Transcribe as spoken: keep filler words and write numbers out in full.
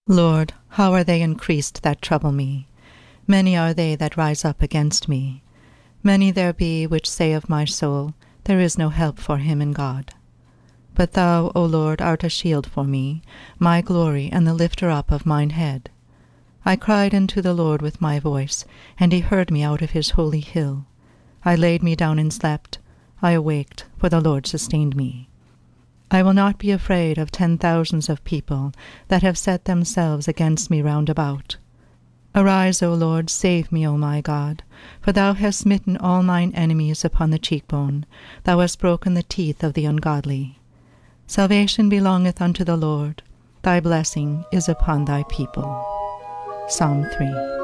Lord, how are they increased that trouble me? Many are they that rise up against me. Many there be which say of my soul, There is no help for him in God. But thou, O Lord, art a shield for me, my glory, and the lifter up of mine head. I cried unto the Lord with my voice, and he heard me out of his holy hill. I laid me down and slept. I awaked, for the Lord sustained me. I will not be afraid of ten thousands of people that have set themselves against me round about. Arise, O Lord, save me, O my God, for thou hast smitten all mine enemies upon the cheekbone, thou hast broken the teeth of the ungodly. Salvation belongeth unto the Lord, thy blessing is upon thy people. Psalm three.